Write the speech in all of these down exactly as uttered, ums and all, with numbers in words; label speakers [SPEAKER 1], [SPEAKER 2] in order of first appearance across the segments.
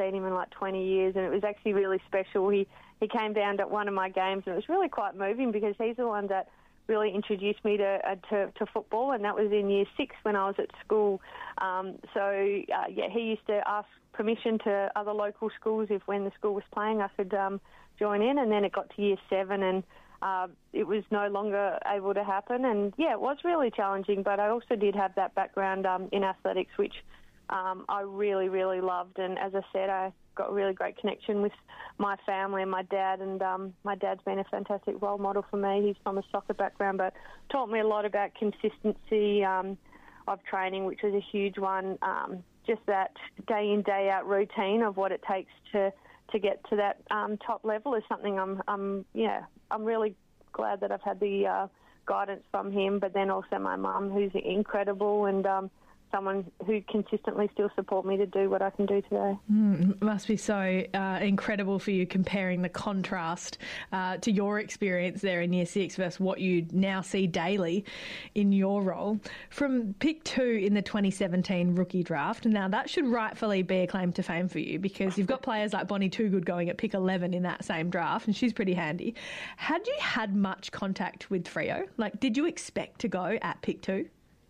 [SPEAKER 1] seen him in like twenty years, and it was actually really special. He he came down to one of my games, and it was really quite moving because he's the one that really introduced me to, uh, to to football, and that was in year six when I was at school. Um, so, uh, yeah, he used to ask permission to other local schools if when the school was playing I could um, join in, and then it got to year seven and uh, it was no longer able to happen. And, yeah, it was really challenging, but I also did have that background um, in athletics, which um, I really, really loved. And as I said, I got a really great connection with my family and my dad, and um, my dad's been a fantastic role model for me. He's from a soccer background, but taught me a lot about consistency um, of training, which was a huge one. Um, just that day in, day out routine of what it takes to, to get to that um, top level is something I'm, I'm, yeah, I'm really glad that I've had the uh, guidance from him, but then also my mum, who's incredible, and um, someone who consistently still support me to do what I can do today.
[SPEAKER 2] Mm, must be so uh, incredible for you comparing the contrast uh, to your experience there in year six versus what you now see daily in your role. From pick two in the twenty seventeen rookie draft, now that should rightfully be a claim to fame for you because you've got players like Bonnie Toogood going at pick eleven in that same draft, and she's pretty handy. Had you had much contact with Freo? Like, did you expect to go at pick two?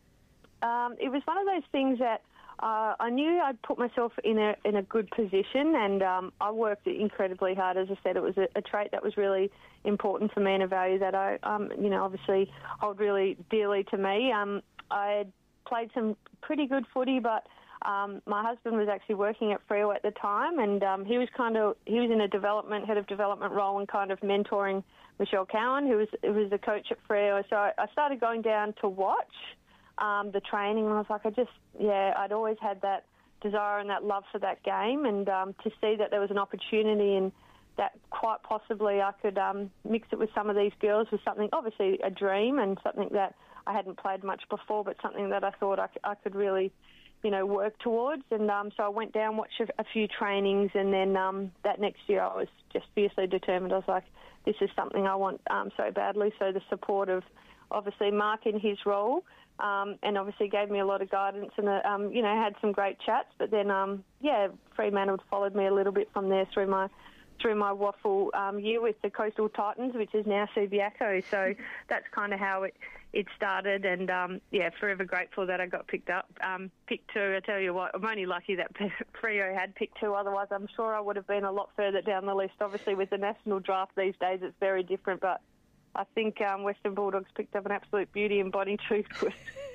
[SPEAKER 1] Um, it was one of those things that uh, I knew I'd put myself in a in a good position, and um, I worked incredibly hard. As I said, it was a, a trait that was really important for me and a value that I, um, you know, obviously hold really dearly to me. Um, I had played some pretty good footy, but um, my husband was actually working at Freo at the time, and um, he was kind of he was in a development head of development role and kind of mentoring Michelle Cowan, who was who was the coach at Freo. So I, I started going down to watch Um, the training, and I was like, I just, yeah, I'd always had that desire and that love for that game, and um, to see that there was an opportunity and that quite possibly I could um, mix it with some of these girls was something, obviously a dream and something that I hadn't played much before, but something that I thought I, c- I could really, you know, work towards. And um, so I went down, watched a, a few trainings, and then um, that next year I was just fiercely determined. I was like, this is something I want um, so badly. So the support of, obviously, Mark in his role, Um, and obviously gave me a lot of guidance and, uh, um, you know, had some great chats. But then, um, yeah, Fremantle followed me a little bit from there through my through my waffle um, year with the Coastal Titans, which is now Subiaco. So that's kind of how it, it started. And, um, yeah, forever grateful that I got picked up. Um, pick two, I tell you what, I'm only lucky that Freo had picked two. Otherwise, I'm sure I would have been a lot further down the list. Obviously, with the national draft these days, it's very different. But I think um, Western Bulldogs picked up an absolute beauty in Bonnie Toogood.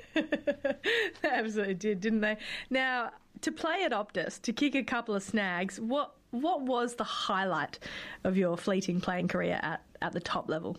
[SPEAKER 2] They absolutely did, didn't they? Now, to play at Optus, to kick a couple of snags, what what was the highlight of your fleeting playing career at, at the top level?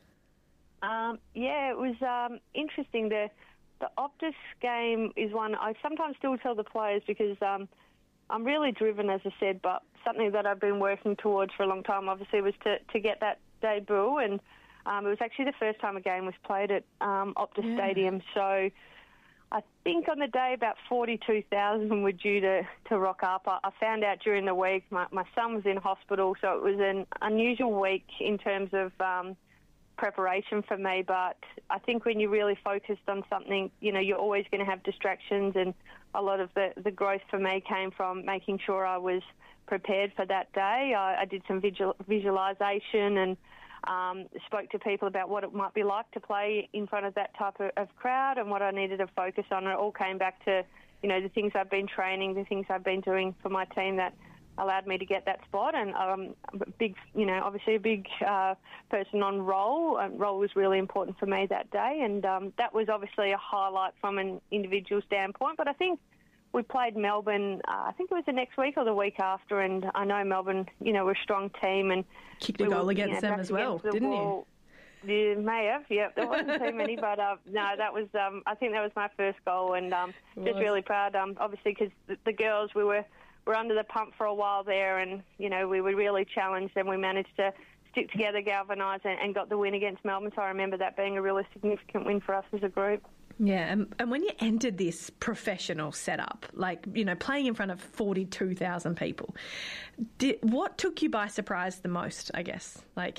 [SPEAKER 1] Um, yeah, it was um, interesting. The, the Optus game is one I sometimes still tell the players because um, I'm really driven, as I said, but something that I've been working towards for a long time, obviously, was to, to get that debut, and Um, it was actually the first time a game was played at um, Optus yeah. Stadium. So I think on the day about forty-two thousand were due to, to rock up. I, I found out during the week my, my son was in hospital, so it was an unusual week in terms of um, preparation for me. But I think when you're really focused on something, you know, you're always going to have distractions, and a lot of the, the growth for me came from making sure I was prepared for that day. I, I did some visual, visualisation and Um, spoke to people about what it might be like to play in front of that type of, of crowd and what I needed to focus on. And it all came back to, you know, the things I've been training, the things I've been doing for my team that allowed me to get that spot. And um, a big, you know, obviously a big uh, person on roll. Um, roll was really important for me that day, and um, that was obviously a highlight from an individual standpoint. But I think we played Melbourne, uh, I think it was the next week or the week after, and I know Melbourne, you know, were a strong team. And
[SPEAKER 2] kicked a we goal were, against you know, them as well, the didn't wall. you?
[SPEAKER 1] You may have, yep. There wasn't too many, but uh, no, that was, um, I think that was my first goal, and um, just really proud, um, obviously, because the, the girls, we were, were under the pump for a while there, and, you know, we were really challenged, and we managed to stick together, galvanise, and, and got the win against Melbourne. So I remember that being a really significant win for us as a group.
[SPEAKER 2] Yeah, and, and when you entered this professional setup, like, you know, playing in front of forty-two thousand people, did, what took you by surprise the most, I guess? Like,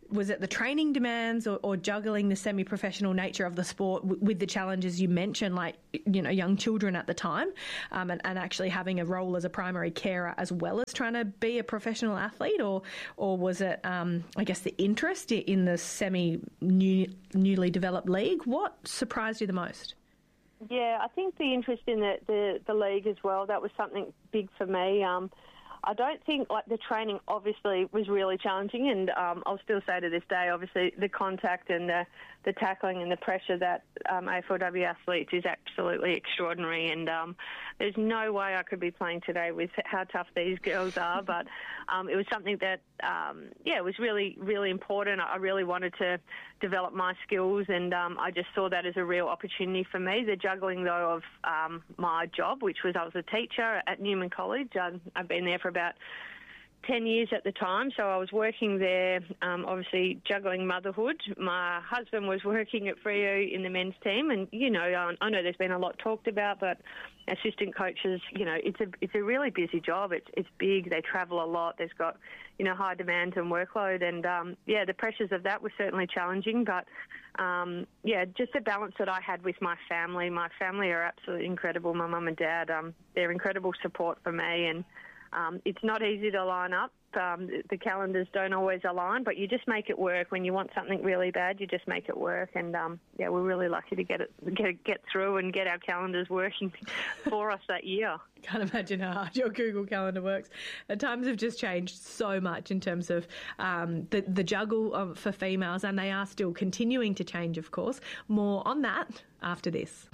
[SPEAKER 2] was it the training demands or, or juggling the semi-professional nature of the sport w- with the challenges you mentioned, like, you know, young children at the time, um, and, and actually having a role as a primary carer as well as trying to be a professional athlete, or or was it, um, I guess, the interest in the semi-new, newly developed league? What surprised you the most?
[SPEAKER 1] Yeah, I think the interest in the, the, the league as well, that was something big for me. Um, I don't think, like, the training obviously was really challenging, and um, I'll still say to this day, obviously, the contact and the, the tackling and the pressure that um, A F L W athletes is absolutely extraordinary, and um, there's no way I could be playing today with how tough these girls are, but um, it was something that, um, yeah, it was really, really important. I really wanted to develop my skills, and um, I just saw that as a real opportunity for me. The juggling, though, of um, my job, which was I was a teacher at Newman College. I've, I've been there for about ten years at the time, so I was working there, um, obviously juggling motherhood. My husband was working at Freo in the men's team, and, you know, I, I know there's been a lot talked about, but assistant coaches, you know, it's a it's a really busy job. It's it's big. They travel a lot. There's got, you know, high demand and workload, and um, yeah, the pressures of that were certainly challenging. But um, yeah, just the balance that I had with my family. My family are absolutely incredible. My mum and dad, um, they're incredible support for me, and um, it's not easy to line up. Um, the calendars don't always align, but you just make it work. When you want something really bad, you just make it work. And um, yeah, we're really lucky to get it, get get through and get our calendars working for us that year.
[SPEAKER 2] Can't imagine how hard your Google Calendar works. The times have just changed so much in terms of um, the the juggle of, for females, and they are still continuing to change, of course. More on that after this.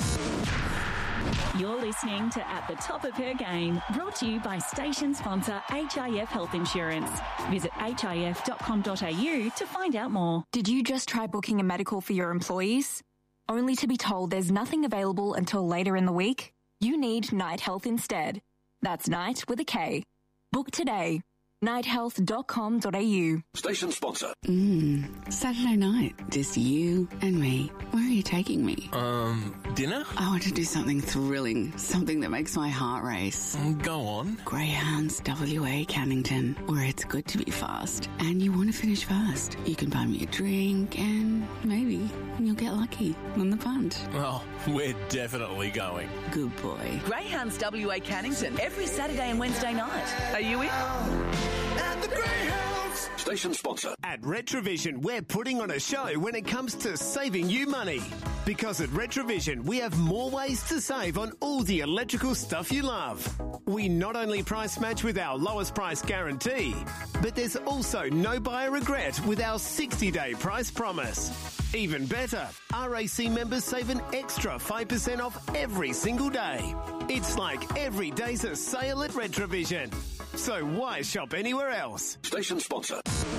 [SPEAKER 3] You're listening to At the Top of Her Game, brought to you by station sponsor H I F Health Insurance. Visit h i f dot com dot a u to find out more.
[SPEAKER 4] Did you just try booking a medical for your employees, only to be told there's nothing available until later in the week? You need Night Health instead. That's Night with a K. Book today. night health dot com dot a u.
[SPEAKER 5] Station sponsor.
[SPEAKER 6] Mmm, Saturday night, just you and me. Where are you taking me?
[SPEAKER 5] Um, dinner?
[SPEAKER 6] I want to do something thrilling, something that makes my heart race.
[SPEAKER 5] Go on.
[SPEAKER 6] Greyhounds W A Cannington, where it's good to be fast and you want to finish fast. You can buy me a drink and maybe you'll get lucky on the punt.
[SPEAKER 5] Oh, we're definitely going.
[SPEAKER 6] Good boy.
[SPEAKER 7] Greyhounds W A Cannington, every Saturday and Wednesday night. Are you in?
[SPEAKER 5] At the Greyhounds. Station sponsor.
[SPEAKER 8] At Retrovision, we're putting on a show when it comes to saving you money. Because at Retrovision, we have more ways to save on all the electrical stuff you love. We not only price match with our lowest price guarantee, but there's also no buyer regret with our sixty-day price promise. Even better, R A C members save an extra five percent off every single day. It's like every day's a sale at Retrovision. So why shop anywhere else?
[SPEAKER 5] Station sponsor.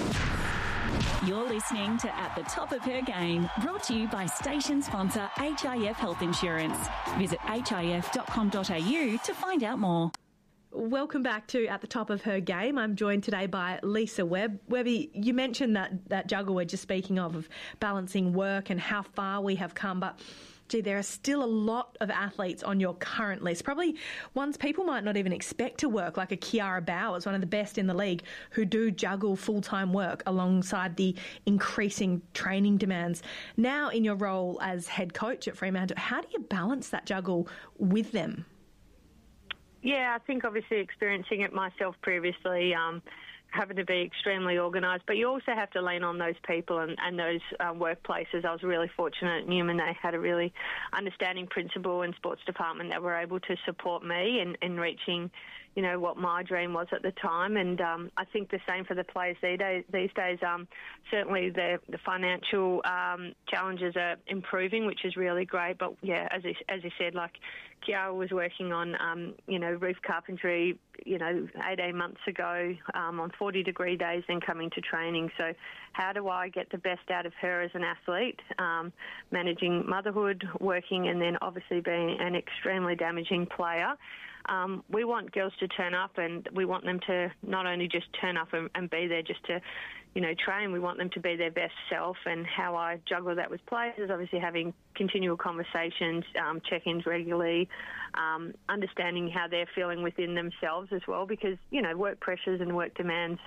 [SPEAKER 3] You're listening to At the Top of Her Game, brought to you by station sponsor H I F Health Insurance. Visit h i f dot com dot a u to find out more.
[SPEAKER 2] Welcome back to At the Top of Her Game. I'm joined today by Lisa Webb. Webby, you mentioned that, that juggle we're just speaking of, of balancing work and how far we have come, but gee, there are still a lot of athletes on your current list, probably ones people might not even expect to work, like a Kiara Bowers, one of the best in the league, who do juggle full-time work alongside the increasing training demands. Now, in your role as head coach at Fremantle, how do you balance that juggle with them?
[SPEAKER 1] Yeah, I think obviously experiencing it myself previously, um, having to be extremely organised, but you also have to lean on those people and, and those uh, workplaces. I was really fortunate at Newman. They had a really understanding principal and sports department that were able to support me in, in reaching, you know, what my dream was at the time. And um, I think the same for the players these days. These days um, certainly the, the financial um, challenges are improving, which is really great. But, yeah, as you, as you said, like Kiara was working on, um, you know, roof carpentry, you know, eighteen months ago um, on forty degree days, then coming to training. So how do I get the best out of her as an athlete, um, managing motherhood, working, and then obviously being an extremely damaging player? Um, we want girls to turn up, and we want them to not only just turn up and, and be there just to, you know, train. We want them to be their best self. And how I juggle that with players is obviously having continual conversations, um, check-ins regularly, um, understanding how they're feeling within themselves as well, because, you know, work pressures and work demands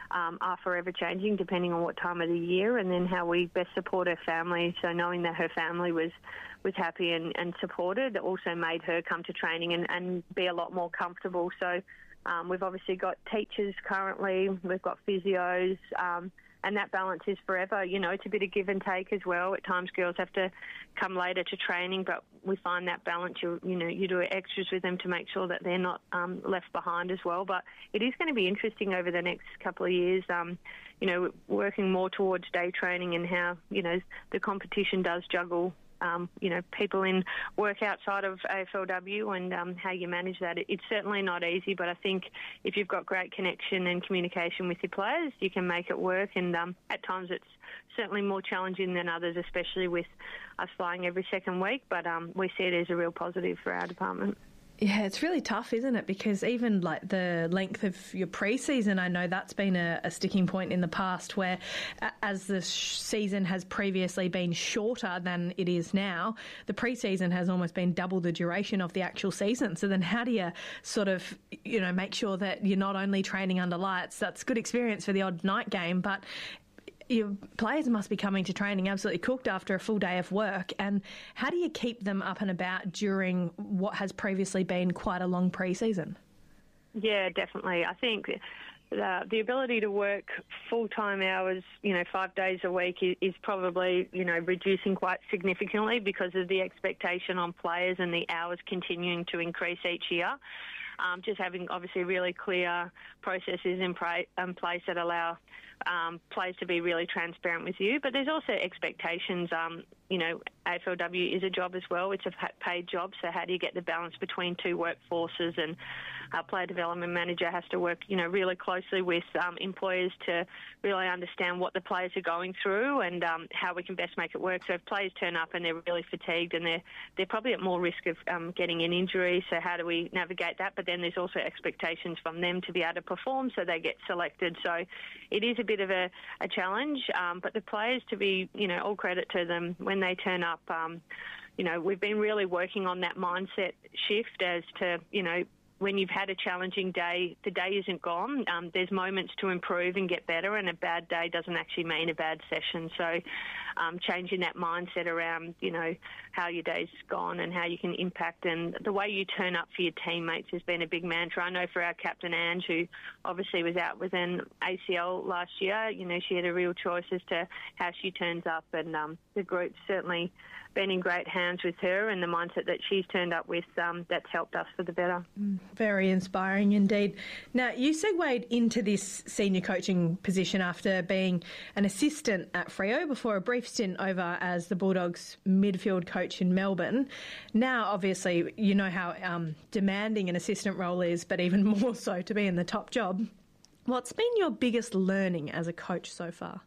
[SPEAKER 1] um, are forever changing depending on what time of the year, and then how we best support her family. So knowing that her family was was happy and, and supported also made her come to training and, and be a lot more comfortable. So um, we've obviously got teachers currently, we've got physios, um, and that balance is forever. You know, it's a bit of give and take as well. At times girls have to come later to training, but we find that balance. You, you know, you do extras with them to make sure that they're not um, left behind as well. But it is going to be interesting over the next couple of years, um, you know, working more towards day training and how, you know, the competition does juggle Um, you know, people in work outside of A F L W and um, how you manage that. It, it's certainly not easy, but I think if you've got great connection and communication with your players, you can make it work. And um, at times it's certainly more challenging than others, especially with us flying every second week. But um, we see it as a real positive for our department.
[SPEAKER 2] Yeah, it's really tough, isn't it? Because even like the length of your pre-season, I know that's been a, a sticking point in the past where as the sh- season has previously been shorter than it is now, the pre-season has almost been double the duration of the actual season. So then how do you sort of, you know, make sure that you're not only training under lights? That's good experience for the odd night game, but your players must be coming to training absolutely cooked after a full day of work. And how do you keep them up and about during what has previously been quite a long pre-season?
[SPEAKER 1] Yeah, definitely. I think the, the ability to work full-time hours, you know, five days a week is, is probably, you know, reducing quite significantly because of the expectation on players and the hours continuing to increase each year. Um, just having obviously really clear processes in, pra- in place that allow um, players to be really transparent with you. But there's also expectations. Um, you know, A F L W is a job as well. It's a paid job. So how do you get the balance between two workforces? And our player development manager has to work, you know, really closely with um, employers to really understand what the players are going through and um, how we can best make it work. So if players turn up and they're really fatigued and they're they're probably at more risk of um, getting an injury, so how do we navigate that? But then there's also expectations from them to be able to perform, so they get selected. So it is a bit of a, a challenge, um, but the players, to be, you know, all credit to them, when they turn up, um, you know, we've been really working on that mindset shift as to, you know, when you've had a challenging day, the day isn't gone. Um, there's moments to improve and get better, and a bad day doesn't actually mean a bad session. So um, changing that mindset around, you know, how your day's gone and how you can impact and the way you turn up for your teammates has been a big mantra. I know for our captain, Ange, who obviously was out with an A C L last year, you know, she had a real choice as to how she turns up, and um, the group's certainly been in great hands with her and the mindset that she's turned up with. Um, that's helped us for the better.
[SPEAKER 2] Mm, very inspiring indeed. Now, you segued into this senior coaching position after being an assistant at Freo before a brief stint over as the Bulldogs midfield coach in Melbourne. Now, obviously, you know how um, demanding an assistant role is, but even more so to be in the top job. What's been your biggest learning as a coach so far?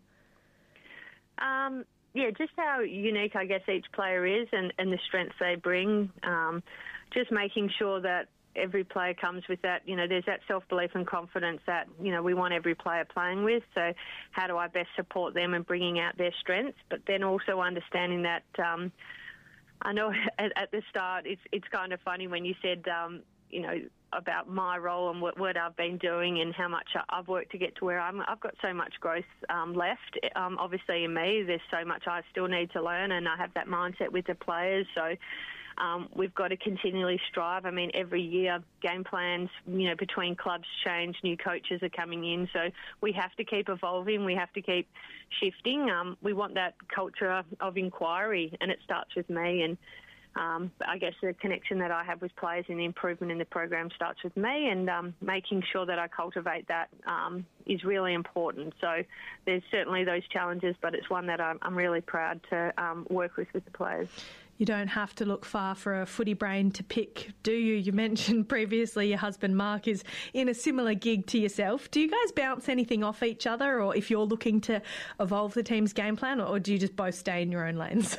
[SPEAKER 1] Um, Yeah, just how unique, I guess, each player is and, and the strengths they bring. Um, just making sure that every player comes with that, you know, there's that self-belief and confidence that, you know, we want every player playing with. So how do I best support them and bringing out their strengths? But then also understanding that, um, I know at, at the start it's it's kind of funny when you said, um, you know, about my role and what, what I've been doing and how much I've worked to get to where I'm. I've got so much growth um, left, um, obviously, in me. There's so much I still need to learn, and I have that mindset with the players. So um, we've got to continually strive. I mean, every year game plans, you know, between clubs change, new coaches are coming in. So we have to keep evolving. We have to keep shifting. Um, we want that culture of inquiry, and it starts with me. And Um, I guess the connection that I have with players and the improvement in the program starts with me, and um, making sure that I cultivate that um, is really important. So there's certainly those challenges, but it's one that I'm, I'm really proud to um, work with with the players.
[SPEAKER 2] You don't have to look far for a footy brain to pick, do you? You mentioned previously your husband Mark is in a similar gig to yourself. Do you guys bounce anything off each other, or if you're looking to evolve the team's game plan, or do you just both stay in your own lanes?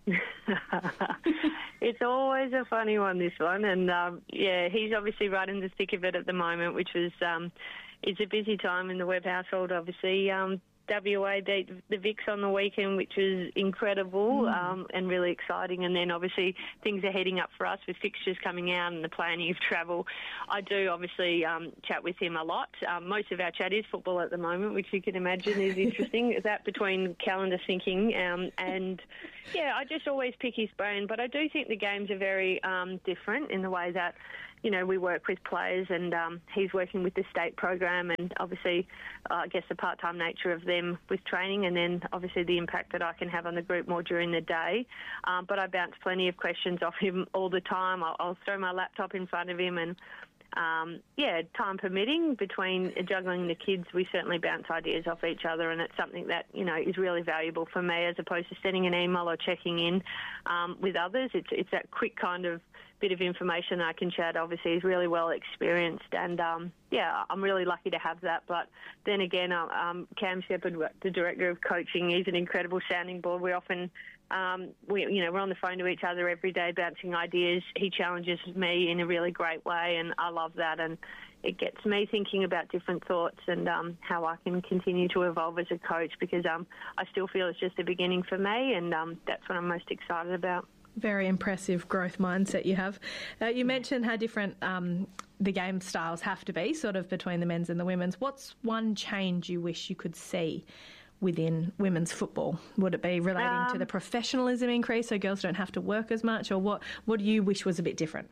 [SPEAKER 1] It's always a funny one, this one. And, um, yeah, he's obviously right in the thick of it at the moment, which was um, it's a busy time in the Webb household, obviously. Um, W A beat the Vicks on the weekend, which was incredible mm. um, and really exciting. And then obviously things are heading up for us with fixtures coming out and the planning of travel. I do obviously um, chat with him a lot. Um, most of our chat is football at the moment, which you can imagine is interesting. That between calendar syncing um, and, yeah, I just always pick his brain. But I do think the games are very um, different in the way that, you know, we work with players and um, he's working with the state program and obviously, uh, I guess, the part-time nature of them with training and then obviously the impact that I can have on the group more during the day. Um, but I bounce plenty of questions off him all the time. I'll, I'll throw my laptop in front of him and, um, yeah, time permitting, between juggling the kids, we certainly bounce ideas off each other, and it's something that, you know, is really valuable for me as opposed to sending an email or checking in um, with others. It's, it's that quick kind of bit of information I can chat. Obviously, he's really well experienced, and um, yeah, I'm really lucky to have that. But then again, um, Cam Shepherd, the director of coaching, he's an incredible sounding board. We often, um, we you know, we're on the phone to each other every day, bouncing ideas. He challenges me in a really great way, and I love that. And it gets me thinking about different thoughts and um, how I can continue to evolve as a coach, because um, I still feel it's just the beginning for me, and um, that's what I'm most excited about.
[SPEAKER 2] Very impressive growth mindset you have. Uh, you mentioned how different um, the game styles have to be, sort of between the men's and the women's. What's one change you wish you could see within women's football? Would it be relating um, to the professionalism increase so girls don't have to work as much, or what, what do you wish was a bit different?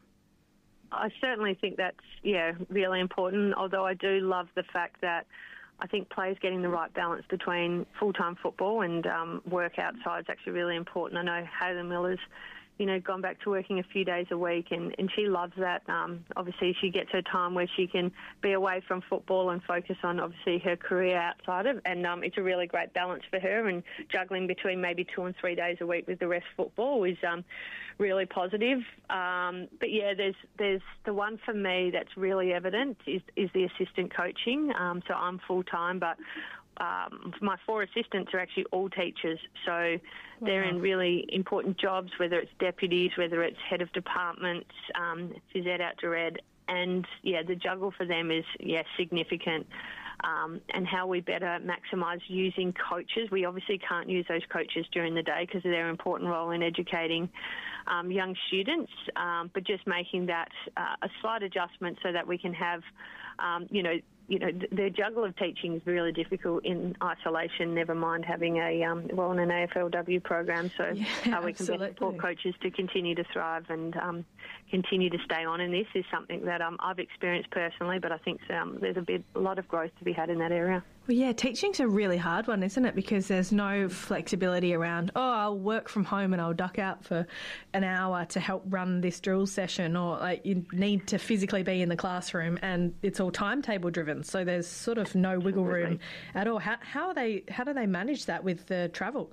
[SPEAKER 1] I certainly think that's, yeah, really important, although I do love the fact that I think players getting the right balance between full-time football and um, work outside is actually really important. I know Hayley Miller's, you know, gone back to working a few days a week, and, and she loves that. Um, obviously, she gets her time where she can be away from football and focus on, obviously, her career outside of, and um, it's a really great balance for her, and juggling between maybe two and three days a week with the rest of football is um, really positive. Um, but, yeah, there's there's the one for me that's really evident is, is the assistant coaching. Um, so I'm full-time, but Um, my four assistants are actually all teachers, so they're wow. in really important jobs, whether it's deputies, whether it's head of departments, um, phys ed, outdoor ed, and, yeah, the juggle for them is, yeah, significant. Um, and how we better maximise using coaches. We obviously can't use those coaches during the day because of their important role in educating um, young students, um, but just making that uh, a slight adjustment so that we can have, um, you know, You know, the juggle of teaching is really difficult in isolation, never mind having a, um, well, in an A F L W program, so
[SPEAKER 2] yeah,
[SPEAKER 1] how we can best support coaches to continue to thrive and um, continue to stay on in this is something that um, I've experienced personally, but I think um, there's a, bit, a lot of growth to be had in that area.
[SPEAKER 2] Well, yeah, teaching's a really hard one, isn't it? Because there's no flexibility around, oh, I'll work from home and I'll duck out for an hour to help run this drill session, or like you need to physically be in the classroom, and it's all timetable driven. So there's sort of no wiggle room at all. How, how are they? How do they manage that with the travel?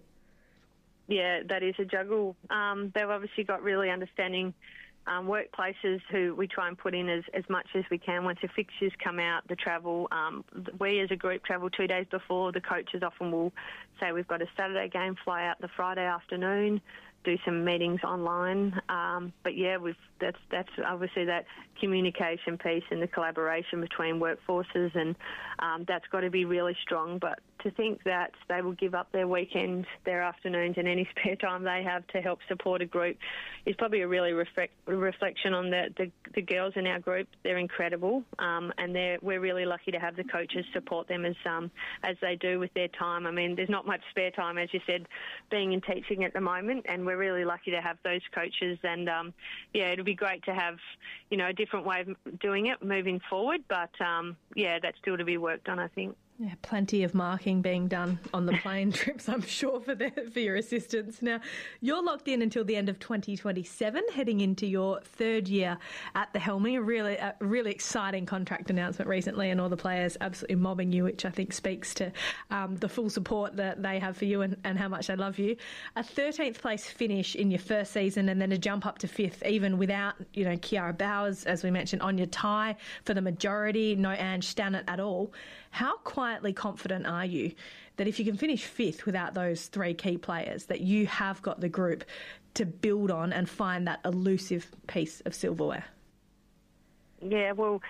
[SPEAKER 1] Yeah, that is a juggle. Um, they've obviously got really understanding Um, workplaces who we try and put in as, as much as we can. Once the fixtures come out, the travel, um, we as a group travel two days before. The coaches often will say we've got a Saturday game, fly out the Friday afternoon, do some meetings online. Um, but yeah, we've that's that's obviously that communication piece and the collaboration between workforces, and um, that's got to be really strong. But to think that they will give up their weekends, their afternoons, and any spare time they have to help support a group is probably a really reflect, reflection on the, the, the girls in our group. They're incredible, um, and they're, we're really lucky to have the coaches support them as um, as they do with their time. I mean, there's not much spare time, as you said, being in teaching at the moment, and we're really lucky to have those coaches. And um, yeah, it'll be great to have, you know, a different way of doing it moving forward. But um, yeah, that's still to be worked on, I think.
[SPEAKER 2] Yeah, plenty of marking being done on the plane trips, I'm sure, for the, for your assistants. Now, you're locked in until the end of twenty twenty-seven, heading into your third year at the Helmy. A really, a really exciting contract announcement recently, and all the players absolutely mobbing you, which I think speaks to um, the full support that they have for you and, and how much they love you. A thirteenth place finish in your first season, and then a jump up to fifth, even without, you know, Kiara Bowers, as we mentioned, on your tie for the majority, no Ange Stannett at all. How quietly confident are you that if you can finish fifth without those three key players, that you have got the group to build on and find that elusive piece of silverware?
[SPEAKER 1] Yeah, well,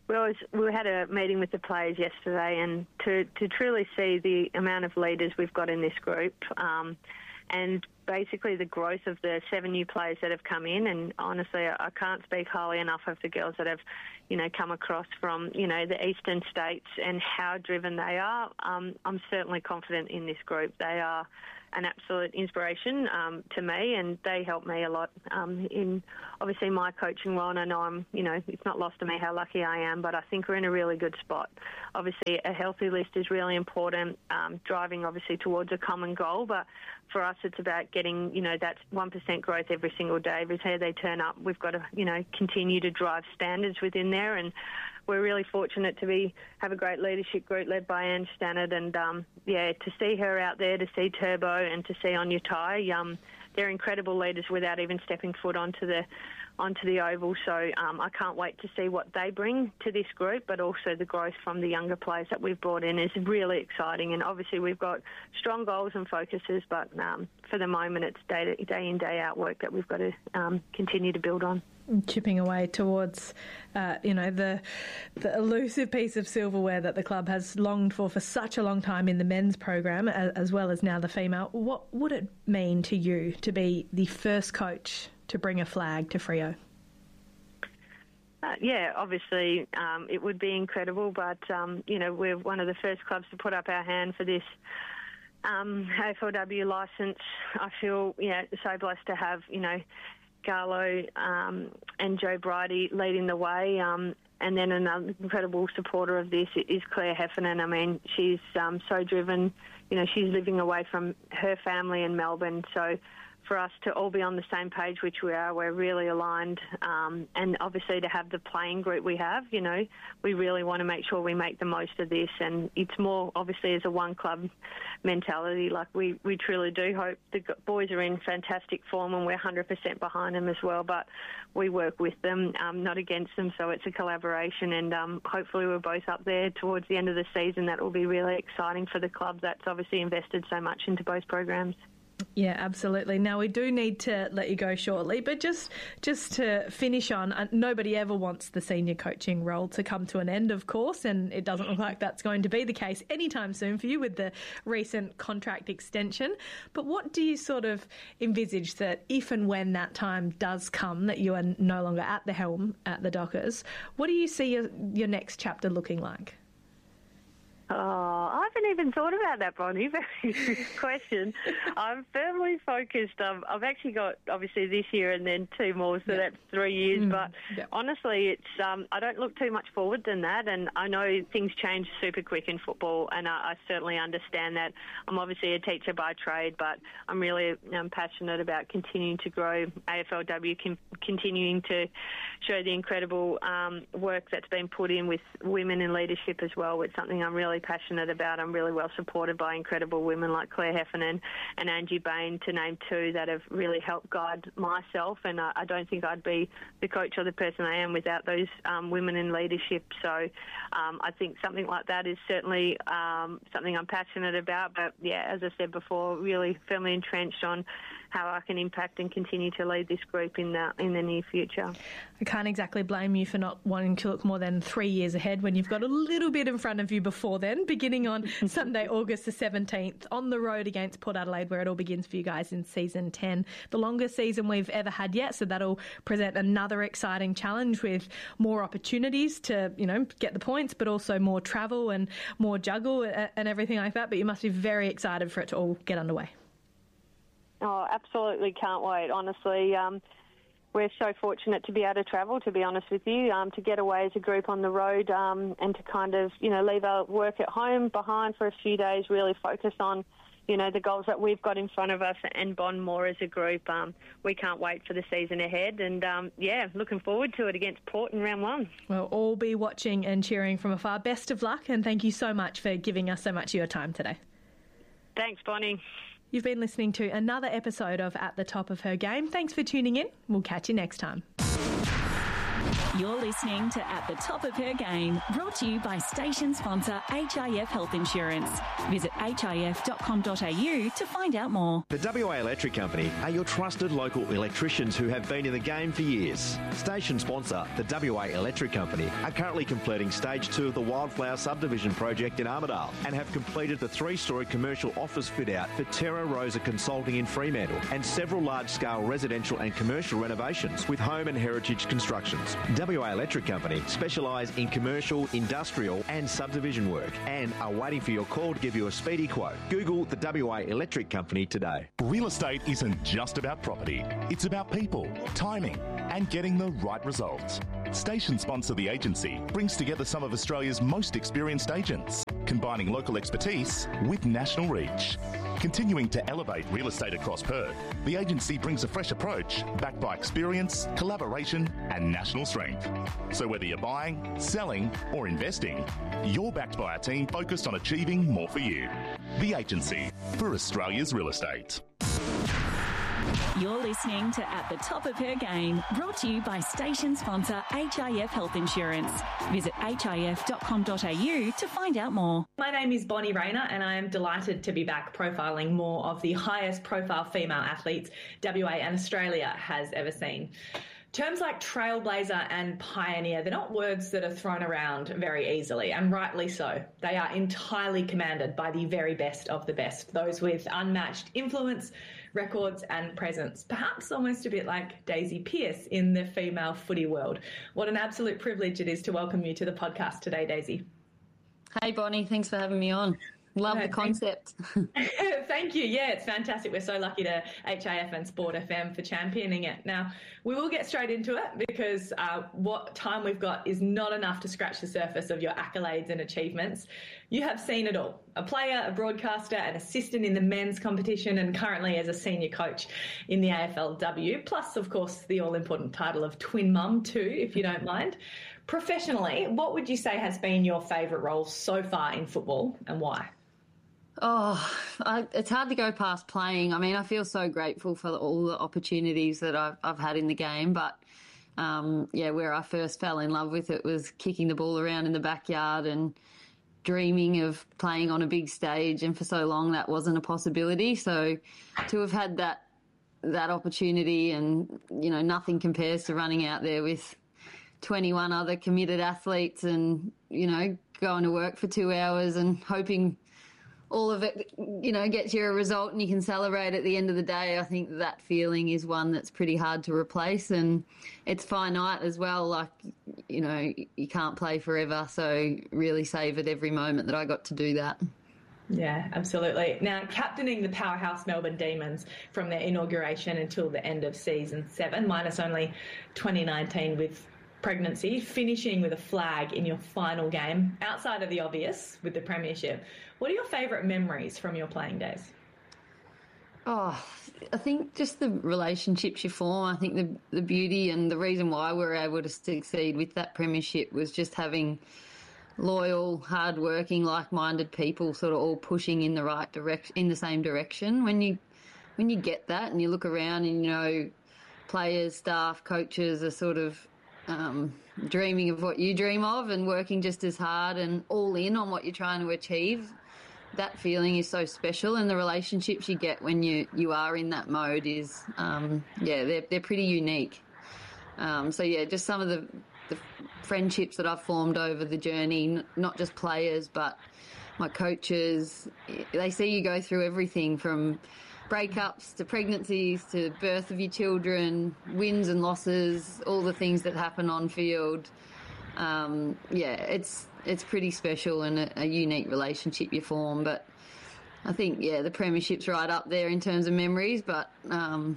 [SPEAKER 1] we always we had a meeting with the players yesterday, and to, to truly see the amount of leaders we've got in this group, um, and basically the growth of the seven new players that have come in. And honestly, I can't speak highly enough of the girls that have, you know, come across from, you know, the eastern states and how driven they are. Um, I'm certainly confident in this group. They are an absolute inspiration um, to me, and they help me a lot um, in obviously my coaching role. And I know I'm, you know, it's not lost to me how lucky I am, but I think we're in a really good spot. Obviously, a healthy list is really important, um, driving obviously towards a common goal, but for us, it's about getting, you know, that one percent growth every single day. Every day they turn up, we've got to, you know, continue to drive standards within there. And we're really fortunate to be have a great leadership group led by Ange Stannard. And, um, yeah, to see her out there, to see Turbo and to see Anya Tai, um, they're incredible leaders without even stepping foot onto the onto the oval. So um, I can't wait to see what they bring to this group, but also the growth from the younger players that we've brought in is really exciting. And obviously we've got strong goals and focuses, but um, for the moment it's day, to, day in, day out work that we've got to um, continue to build on.
[SPEAKER 2] Chipping away towards, uh, you know, the the elusive piece of silverware that the club has longed for for such a long time in the men's program, as, as well as now the female. What would it mean to you to be the first coach to bring a flag to Freo?
[SPEAKER 1] Uh, yeah, obviously um, it would be incredible, but, um, you know, we're one of the first clubs to put up our hand for this um, A F L W licence. I feel, you know, so blessed to have, you know, Garlo um, and Joe Bridie leading the way. Um, and then another incredible supporter of this is Claire Heffernan. I mean, she's um, so driven. You know, she's living away from her family in Melbourne. So for us to all be on the same page, which we are, we're really aligned. Um, and obviously to have the playing group we have, you know, we really want to make sure we make the most of this. And it's more obviously as a one club mentality. Like we, we truly do hope the boys are in fantastic form and we're one hundred percent behind them as well. But we work with them, um, not against them. So it's a collaboration, and um, hopefully we're both up there towards the end of the season. That will be really exciting for the club that's obviously invested so much into both programs.
[SPEAKER 2] Yeah, absolutely. Now, we do need to let you go shortly, but just just to finish on, uh, nobody ever wants the senior coaching role to come to an end, of course, and it doesn't look like that's going to be the case anytime soon for you with the recent contract extension. But what do you sort of envisage that if and when that time does come, that you are no longer at the helm at the Dockers, what do you see your, your next chapter looking like?
[SPEAKER 1] Oh, I haven't even thought about that, Bonnie. Very good question. I'm firmly focused. Um, I've actually got, obviously, this year and then two more, so yep. that's three years. Mm, but yep. honestly, it's um, I don't look too much forward than that. And I know things change super quick in football, and I, I certainly understand that. I'm obviously a teacher by trade, but I'm really um, passionate about continuing to grow A F L W, com- continuing to show the incredible um, work that's been put in with women in leadership as well. It's something I'm really passionate about. I'm really well supported by incredible women like Claire Heffernan and Angie Bain, to name two, that have really helped guide myself, and I, I don't think I'd be the coach or the person I am without those um, women in leadership. So um, I think something like that is certainly um, something I'm passionate about, but yeah, as I said before, really firmly entrenched on how I can impact and continue to lead this group in the in the near future.
[SPEAKER 2] I can't exactly blame you for not wanting to look more than three years ahead when you've got a little bit in front of you before then, beginning on Sunday, August the seventeenth, on the road against Port Adelaide, where it all begins for you guys in season ten. The longest season we've ever had yet, so that'll present another exciting challenge with more opportunities to, you know, get the points, but also more travel and more juggle and everything like that. But you must be very excited for it to all get underway.
[SPEAKER 1] Oh, absolutely can't wait, honestly. Um, we're so fortunate to be able to travel, to be honest with you, um, to get away as a group on the road um, and to kind of, you know, leave our work at home behind for a few days, really focus on, you know, the goals that we've got in front of us and bond more as a group. Um, we can't wait for the season ahead, and, um, yeah, looking forward to it against Port in round one.
[SPEAKER 2] We'll all be watching and cheering from afar. Best of luck, and thank you so much for giving us so much of your time today.
[SPEAKER 1] Thanks, Bonnie.
[SPEAKER 2] You've been listening to another episode of At the Top of Her Game. Thanks for tuning in. We'll catch you next time.
[SPEAKER 3] You're listening to At the Top of Her Game, brought to you by station sponsor H I F Health Insurance. Visit H I F dot com dot a u to find out more.
[SPEAKER 9] The W A Electric Company are your trusted local electricians who have been in the game for years. Station sponsor, the W A Electric Company, are currently completing stage two of the Wildflower subdivision project in Armidale and have completed the three-storey commercial office fit-out for Terra Rosa Consulting in Fremantle and several large-scale residential and commercial renovations with home and heritage constructions. W A Electric Company specialise in commercial, industrial and subdivision work and are waiting for your call to give you a speedy quote. Google the W A Electric Company today.
[SPEAKER 10] Real estate isn't just about property. It's about people, timing and getting the right results. Station sponsor The Agency brings together some of Australia's most experienced agents, combining local expertise with national reach. Continuing to elevate real estate across Perth, The Agency brings a fresh approach backed by experience, collaboration and national strength. So whether you're buying, selling or investing, you're backed by a team focused on achieving more for you. The Agency, for Australia's real estate.
[SPEAKER 3] You're listening to At the Top of Her Game, brought to you by station sponsor H I F Health Insurance. Visit H I F dot com dot a u to find out more.
[SPEAKER 11] My name is Bonnie Rayner and I am delighted to be back profiling more of the highest profile female athletes W A and Australia has ever seen. Terms like trailblazer and pioneer, they're not words that are thrown around very easily, and rightly so. They are entirely commanded by the very best of the best, those with unmatched influence, records and presence, perhaps almost a bit like Daisy Pearce in the female footy world. What an absolute privilege it is to welcome you to the podcast today, Daisy.
[SPEAKER 12] Hey, Bonnie, thanks for having me on. Love no, the concept.
[SPEAKER 11] Thank you. Yeah, it's fantastic. We're so lucky to H I F and Sport F M for championing it. Now, we will get straight into it because uh, what time we've got is not enough to scratch the surface of your accolades and achievements. You have seen it all. A player, a broadcaster, an assistant in the men's competition, and currently as a senior coach in the A F L W, plus, of course, the all-important title of twin mum too, if you don't mind. Professionally, what would you say has been your favourite role so far in football and why?
[SPEAKER 12] Oh, I, it's hard to go past playing. I mean, I feel so grateful for all the opportunities that I've, I've had in the game, but um, yeah, where I first fell in love with it was kicking the ball around in the backyard and dreaming of playing on a big stage, and for so long that wasn't a possibility. So to have had that that opportunity, and you know, nothing compares to running out there with twenty-one other committed athletes and, you know, going to work for two hours and hoping all of it, you know, gets you a result and you can celebrate at the end of the day. I think that feeling is one that's pretty hard to replace, and it's finite as well. Like, you know, you can't play forever, so really savoured every moment that I got to do that.
[SPEAKER 11] Yeah, absolutely. Now, captaining the powerhouse Melbourne Demons from their inauguration until the end of season seven, minus only twenty nineteen with pregnancy, finishing with a flag in your final game, outside of the obvious with the premiership. What are your favourite memories from your playing days?
[SPEAKER 12] Oh, I think just the relationships you form. I think the the beauty and the reason why we were able to succeed with that premiership was just having loyal, hard-working, like-minded people sort of all pushing in the right direction, in the same direction. When you when you get that and you look around and, you know, players, staff, coaches are sort of Um, dreaming of what you dream of and working just as hard and all in on what you're trying to achieve, that feeling is so special, and the relationships you get when you, you are in that mode is, um, yeah, they're, they're pretty unique. Um, so, yeah, just some of the, the friendships that I've formed over the journey, not just players but my coaches, they see you go through everything from breakups to pregnancies to birth of your children, wins and losses, all the things that happen on field. Um, yeah, it's it's pretty special and a, a unique relationship you form. But I think, yeah, the premiership's right up there in terms of memories. But um,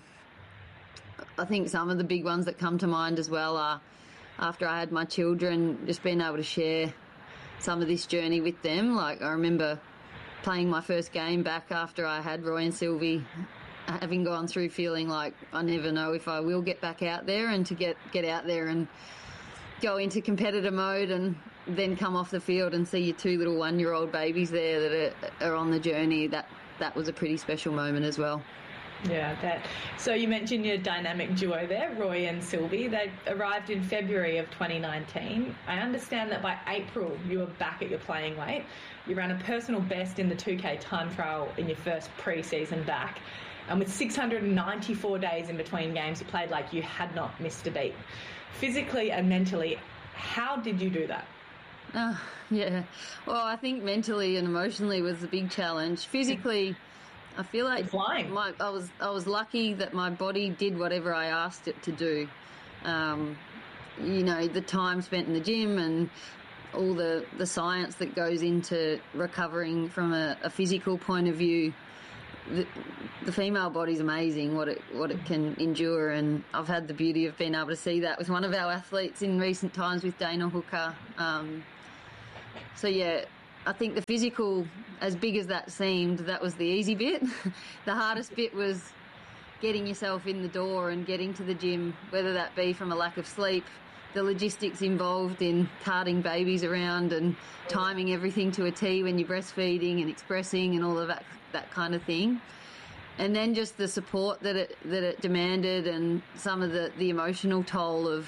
[SPEAKER 12] I think some of the big ones that come to mind as well are after I had my children, just being able to share some of this journey with them. Like, I remember playing my first game back after I had Roy and Sylvie, having gone through feeling like I never know if I will get back out there, and to get, get out there and go into competitor mode and then come off the field and see your two little one-year-old babies there that are, are on the journey, that, that was a pretty special moment as well.
[SPEAKER 11] Yeah, that. So you mentioned your dynamic duo there, Roy and Sylvie. They arrived in February of twenty nineteen. I understand that by April you were back at your playing weight. You ran a personal best in the two K time trial in your first pre-season back. And with six hundred ninety-four days in between games, you played like you had not missed a beat. Physically and mentally, how did you do that?
[SPEAKER 12] Uh, yeah. Well, I think mentally and emotionally was the big challenge. Physically, I feel like my, I was I was lucky that my body did whatever I asked it to do. Um, you know, the time spent in the gym and all the, the science that goes into recovering from a, a physical point of view. The, the female body's amazing, what it what it can endure, and I've had the beauty of being able to see that with one of our athletes in recent times with Dana Hooker. Um, so yeah, I think the physical, as big as that seemed, that was the easy bit. The hardest bit was getting yourself in the door and getting to the gym, whether that be from a lack of sleep, the logistics involved in carting babies around and timing everything to a T when you're breastfeeding and expressing and all of that that kind of thing. And then just the support that it that it demanded and some of the, the emotional toll of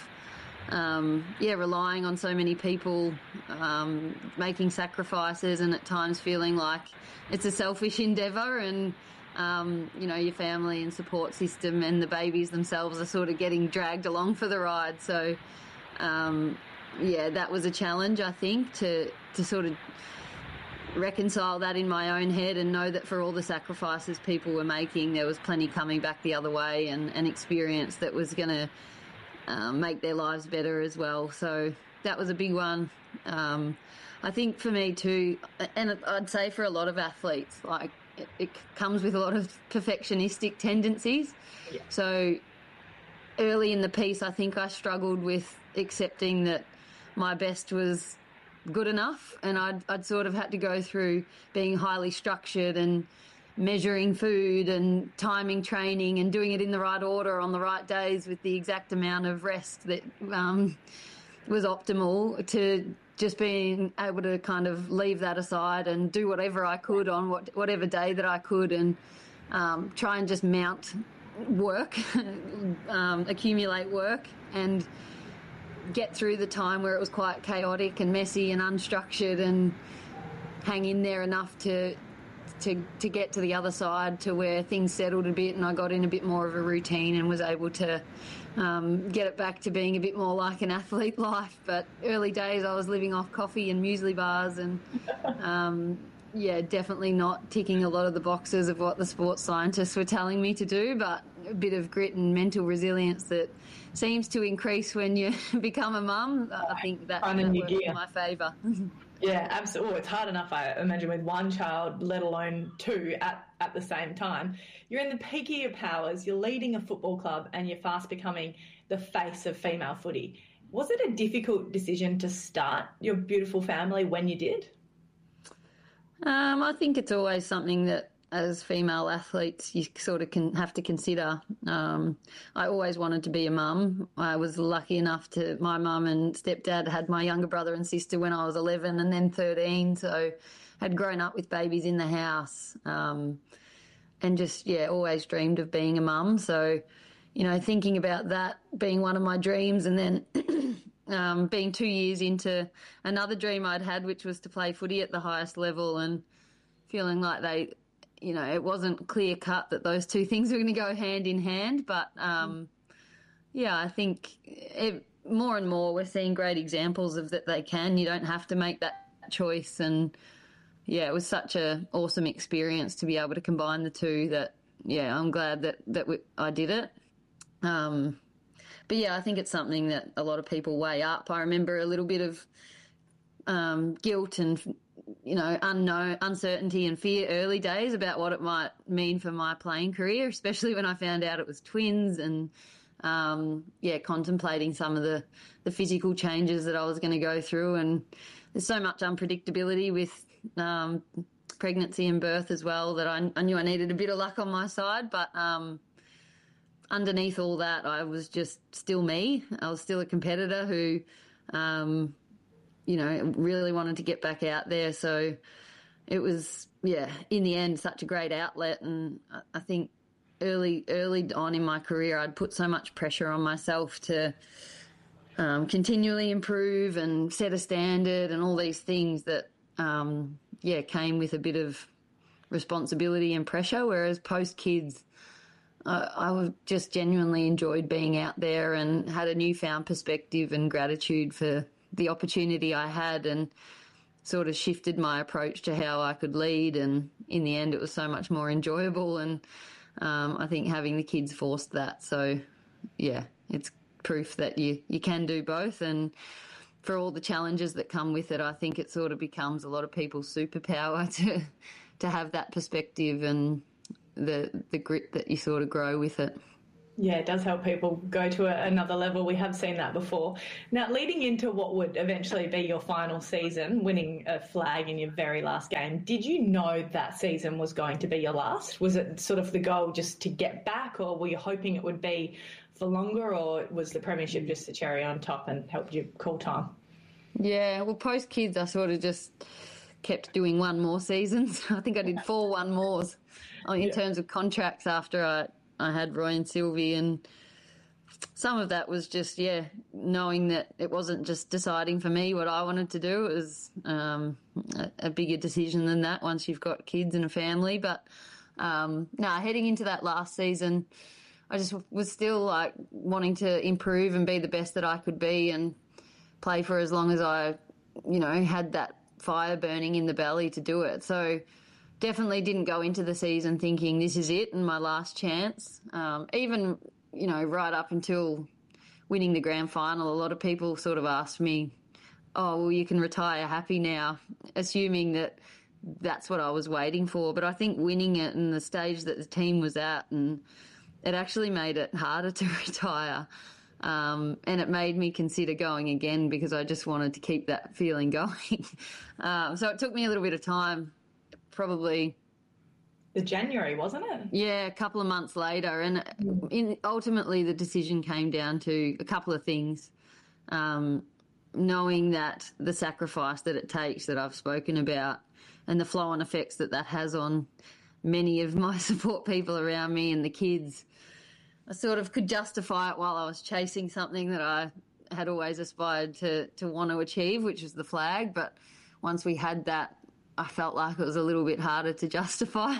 [SPEAKER 12] um, yeah, relying on so many people, um, making sacrifices and at times feeling like it's a selfish endeavour and um, you know, your family and support system and the babies themselves are sort of getting dragged along for the ride. So um, yeah, that was a challenge, I think, to to sort of reconcile that in my own head and know that for all the sacrifices people were making, there was plenty coming back the other way and an experience that was going to um, make their lives better as well. So that was a big one. Um, I think for me too, and I'd say for a lot of athletes, like it, it comes with a lot of perfectionistic tendencies. Yeah. So early in the piece, I think I struggled with accepting that my best was good enough, and I'd, I'd sort of had to go through being highly structured and measuring food and timing training and doing it in the right order on the right days with the exact amount of rest that um, was optimal, to just being able to kind of leave that aside and do whatever I could on what, whatever day that I could and um, try and just mount work, um, accumulate work and get through the time where it was quite chaotic and messy and unstructured and hang in there enough to to to get to the other side to where things settled a bit and I got in a bit more of a routine and was able to um, get it back to being a bit more like an athlete life. But early days I was living off coffee and muesli bars and um, yeah, definitely not ticking a lot of the boxes of what the sports scientists were telling me to do, but a bit of grit and mental resilience that seems to increase when you become a mum. I think that, that works in my favour.
[SPEAKER 11] Yeah, absolutely. Oh, it's hard enough, I imagine, with one child, let alone two at, at the same time. You're in the peak of your powers, you're leading a football club and you're fast becoming the face of female footy. Was it a difficult decision to start your beautiful family when you did?
[SPEAKER 12] Um, I think it's always something that as female athletes you sort of can have to consider. Um, I always wanted to be a mum. I was lucky enough to, my mum and stepdad had my younger brother and sister when I was eleven and then thirteen, so had grown up with babies in the house um, and just, yeah, always dreamed of being a mum. So, you know, thinking about that being one of my dreams and then um, being two years into another dream I'd had, which was to play footy at the highest level, and feeling like they, you know, it wasn't clear cut that those two things were going to go hand in hand. But, um, yeah, I think it, more and more we're seeing great examples of that they can. You don't have to make that choice. And, yeah, it was such an awesome experience to be able to combine the two that, yeah, I'm glad that, that we, I did it. Um, but, yeah, I think it's something that a lot of people weigh up. I remember a little bit of um, guilt and, you know, unknown, uncertainty and fear early days about what it might mean for my playing career, especially when I found out it was twins and, um, yeah, contemplating some of the, the physical changes that I was going to go through. And there's so much unpredictability with um, pregnancy and birth as well that I, I knew I needed a bit of luck on my side. But um, underneath all that, I was just still me. I was still a competitor who um, – you know, really wanted to get back out there. So it was, yeah, in the end, such a great outlet. And I think early early on in my career, I'd put so much pressure on myself to um, continually improve and set a standard and all these things that, um, yeah, came with a bit of responsibility and pressure, whereas post-kids, uh, I just genuinely enjoyed being out there and had a newfound perspective and gratitude for the opportunity I had, and sort of shifted my approach to how I could lead, and in the end it was so much more enjoyable, and um, I think having the kids forced that. So, yeah, it's proof that you, you can do both, and for all the challenges that come with it, I think it sort of becomes a lot of people's superpower to to have that perspective and the the grit that you sort of grow with it.
[SPEAKER 11] Yeah, it does help people go to a, another level. We have seen that before. Now, leading into what would eventually be your final season, winning a flag in your very last game, did you know that season was going to be your last? Was it sort of the goal just to get back, or were you hoping it would be for longer, or was the premiership just the cherry on top and helped you call time?
[SPEAKER 12] Yeah, well, post-kids, I sort of just kept doing one more seasons. I think I did four one mores in yeah. terms of contracts after I... I had Roy and Sylvie, and some of that was just, yeah, knowing that it wasn't just deciding for me what I wanted to do. It was um, a, a bigger decision than that once you've got kids and a family. But, um, no, nah, heading into that last season, I just was still, like, wanting to improve and be the best that I could be and play for as long as I, you know, had that fire burning in the belly to do it. So definitely didn't go into the season thinking this is it and my last chance. Um, even, you know, right up until winning the grand final, a lot of people sort of asked me, oh, well, you can retire happy now, assuming that that's what I was waiting for. But I think winning it and the stage that the team was at, and it actually made it harder to retire. Um, and it made me consider going again because I just wanted to keep that feeling going. um, so it took me a little bit of time. Probably
[SPEAKER 11] the January, wasn't it?
[SPEAKER 12] Yeah, a couple of months later. And in, ultimately the decision came down to a couple of things. Um, knowing that the sacrifice that it takes that I've spoken about and the flow-on effects that that has on many of my support people around me and the kids, I sort of could justify it while I was chasing something that I had always aspired to, to want to achieve, which was the flag. But once we had that, I felt like it was a little bit harder to justify.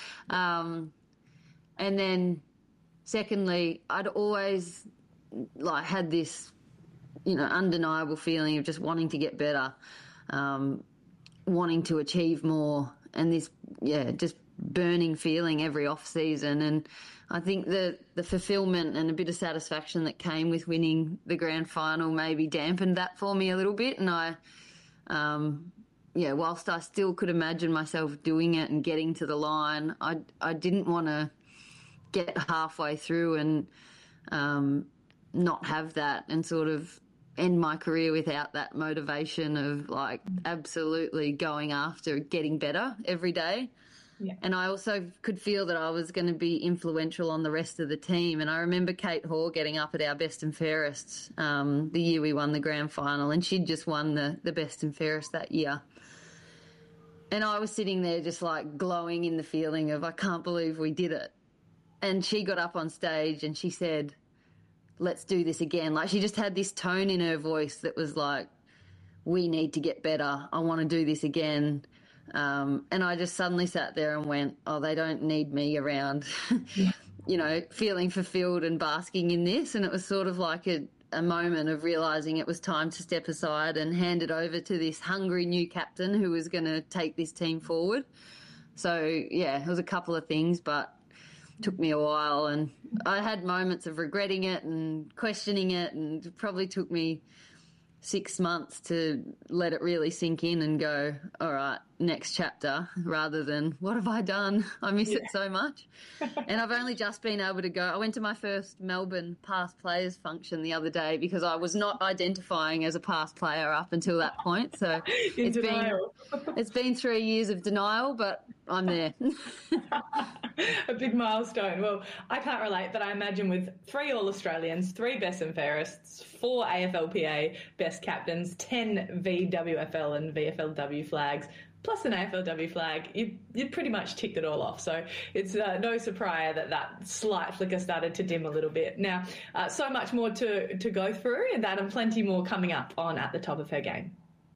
[SPEAKER 12] um, and then secondly, I'd always like had this, you know, undeniable feeling of just wanting to get better, um, wanting to achieve more, and this, yeah, just burning feeling every off season. And I think the, the fulfillment and a bit of satisfaction that came with winning the grand final maybe dampened that for me a little bit. And I, um, yeah, whilst I still could imagine myself doing it and getting to the line, I, I didn't want to get halfway through and um, not have that and sort of end my career without that motivation of, like, absolutely going after getting better every day. Yeah. And I also could feel that I was going to be influential on the rest of the team. And I remember Kate Hoare getting up at our best and fairest um, the year we won the grand final, and she'd just won the, the best and fairest that year. And I was sitting there just like glowing in the feeling of, I can't believe we did it. And she got up on stage and she said, let's do this again. Like, she just had this tone in her voice that was like, we need to get better. I want to do this again. Um, and I just suddenly sat there and went, oh, they don't need me around, yeah. you know, feeling fulfilled and basking in this. And it was sort of like a, a moment of realising it was time to step aside and hand it over to this hungry new captain who was going to take this team forward. So, yeah, it was a couple of things, but it took me a while, and I had moments of regretting it and questioning it, and it probably took me six months to let it really sink in and go, all right, next chapter, rather than what have I done? I miss yeah. it so much. And I've only just been able to go. I went to my first Melbourne past players function the other day because I was not identifying as a past player up until that point. So it's denial. been it's been three years of denial, but I'm there.
[SPEAKER 11] A big milestone. Well, I can't relate, but I imagine with three All-Australians, three best and fairests, four A F L P A best captains, ten V W F L and V F L W flags, plus an A F L W flag, you you pretty much ticked it all off. So it's uh, no surprise that that slight flicker started to dim a little bit. Now, uh, so much more to, to go through, and that and plenty more coming up on At the Top of Her Game.